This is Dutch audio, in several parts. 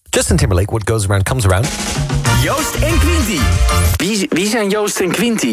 Justin Timberlake, What Goes Around Comes Around. Joost en Quinty. Wie zijn Joost en Quinty?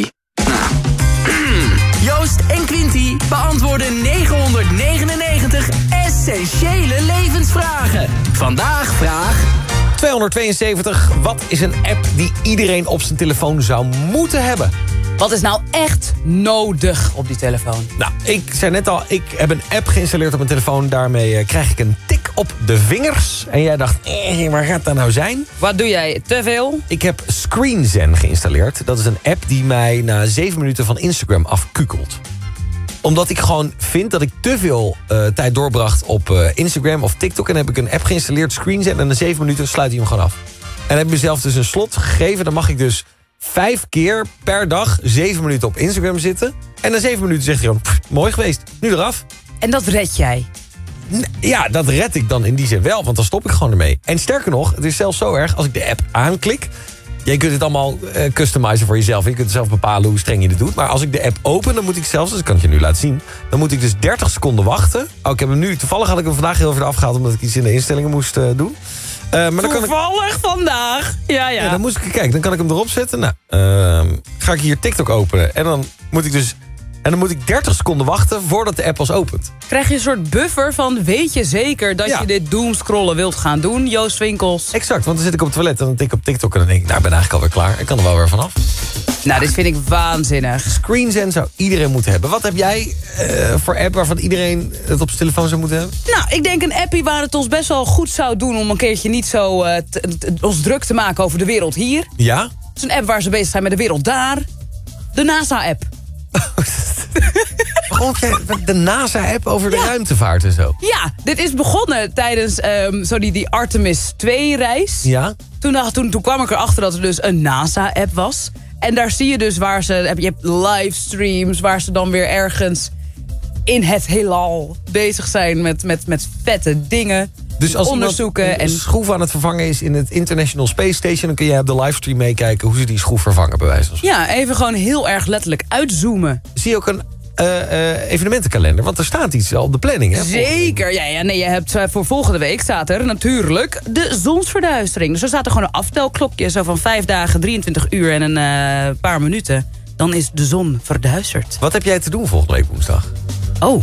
Joost en Quinty beantwoorden 999 essentiële levensvragen. Vandaag vraag 272. Wat is een app die iedereen op zijn telefoon zou moeten hebben? Wat is nou echt nodig op die telefoon? Nou, ik zei net al, ik heb een app geïnstalleerd op mijn telefoon. Daarmee krijg ik een tik op de vingers. En jij dacht, waar gaat dat nou zijn? Wat doe jij? Te veel? Ik heb ScreenZen geïnstalleerd. Dat is een app die mij na 7 minuten van Instagram afkukelt. Omdat ik gewoon vind dat ik te veel tijd doorbracht op Instagram of TikTok. En dan heb ik een app geïnstalleerd, ScreenZen. En na 7 minuten sluit hij hem gewoon af. En dan heb ik mezelf dus een slot gegeven. Dan mag ik dus 5 keer per dag 7 minuten op Instagram zitten. En na 7 minuten zegt hij gewoon, mooi geweest, nu eraf. En dat red jij? Ja, dat red ik dan in die zin wel, want dan stop ik gewoon ermee. En sterker nog, het is zelfs zo erg, als ik de app aanklik... Je kunt het allemaal customizen voor jezelf. Je kunt zelf bepalen hoe streng je dit doet. Maar als ik de app open, dan moet ik zelfs... Dus ik kan het je nu laten zien. Dan moet ik dus 30 seconden wachten. Oh, ik heb hem nu... Toevallig had ik hem vandaag heel veel afgehaald... omdat ik iets in de instellingen moest doen. Maar dan Toevallig vandaag. Ja. Dan moest ik... Kijk, dan kan ik hem erop zetten. Nou, ga ik hier TikTok openen. En dan moet ik dus... En dan moet ik 30 seconden wachten voordat de app pas opent. Krijg je een soort buffer van... weet je zeker dat je dit doomscrollen wilt gaan doen, Joost Winkels? Exact, want dan zit ik op het toilet en dan tik ik op TikTok... en dan denk ik, nou, ik ben eigenlijk alweer klaar. Ik kan er wel weer vanaf. Nou, dit vind ik waanzinnig. ScreenZen zou iedereen moeten hebben. Wat heb jij voor app waarvan iedereen het op zijn telefoon zou moeten hebben? Nou, ik denk een appie waar het ons best wel goed zou doen... om een keertje niet zo ons druk te maken over de wereld hier. Ja? Het is een app waar ze bezig zijn met de wereld daar. De NASA-app. Waarom heb jij de NASA-app over de ruimtevaart en zo? Ja, dit is begonnen tijdens die Artemis 2-reis. Ja? Toen kwam ik erachter dat er dus een NASA-app was. En daar zie je dus waar je hebt livestreams... waar ze dan weer ergens in het heelal bezig zijn met vette dingen. Dus als onderzoeken een schroef aan het vervangen is in het International Space Station... dan kun jij op de livestream meekijken hoe ze die schroef vervangen, bij wijze van spreken. Ja, even gewoon heel erg letterlijk uitzoomen. Zie je ook een evenementenkalender? Want er staat iets al op de planning, hè? Zeker, ja. Nee, je hebt voor volgende week staat er natuurlijk de zonsverduistering. Dus er staat er gewoon een aftelklokje, zo van 5 dagen, 23 uur en een paar minuten. Dan is de zon verduisterd. Wat heb jij te doen volgende week woensdag? Oh,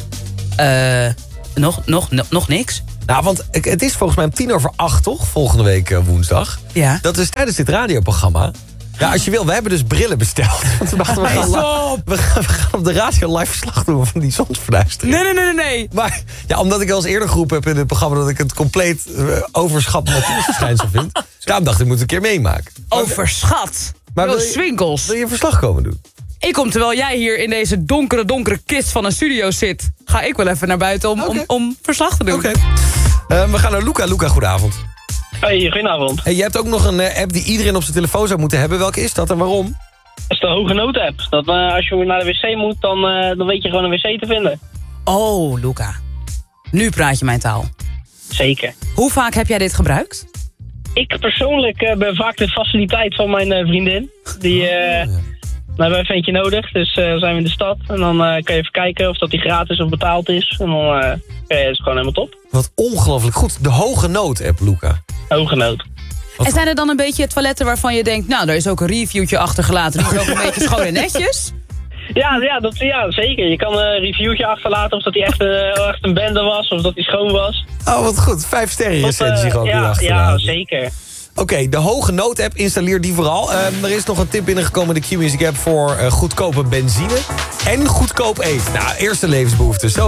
nog niks. Nou, want het is volgens mij om 7:50, toch? Volgende week woensdag. Ja. Dat is tijdens dit radioprogramma. Ja, als je wil, we hebben dus brillen besteld. Want we dachten, we gaan op de radio live verslag doen van die zonsverduistering. Nee. Maar ja, omdat ik al eens eerder geroepen heb in het programma... dat ik het compleet overschat natuurverschijnsel vind. Daarom dacht ik, moet een keer meemaken. Overschat? Maar Joost Winkels. Wil je een verslag komen doen? Ik kom, terwijl jij hier in deze donkere kist van een studio zit... ga ik wel even naar buiten om verslag te doen. Oké. We gaan naar Luca. Luca, goedenavond. Hey, goedenavond. Hey, je hebt ook nog een app die iedereen op zijn telefoon zou moeten hebben. Welke is dat en waarom? Dat is de Hoge Nood app. Dat als je naar de wc moet, dan weet je gewoon een wc te vinden. Oh, Luca. Nu praat je mijn taal. Zeker. Hoe vaak heb jij dit gebruikt? Ik persoonlijk ben vaak de faciliteit van mijn vriendin. Die hebben we even eentje nodig. Dus zijn we in de stad. En dan kan je even kijken of dat die gratis of betaald is. En dan is het gewoon helemaal top. Wat ongelooflijk goed. De Hoge Nood app, Luca. Hoge Nood. En zijn er dan een beetje toiletten waarvan je denkt... nou, daar is ook een reviewtje achtergelaten. Die is ook een beetje schoon en netjes? Ja, zeker. Je kan een reviewtje achterlaten of dat hij echt een bende was. Of dat hij schoon was. Oh, wat goed. 5 sterren recensie gewoon weer achterlaten. Ja, zeker. Oké, de Hoge Nood app, installeer die vooral. Er is nog een tip binnengekomen in de Q-Music app... voor goedkope benzine en goedkoop eten. Nou, eerste levensbehoeften. Zo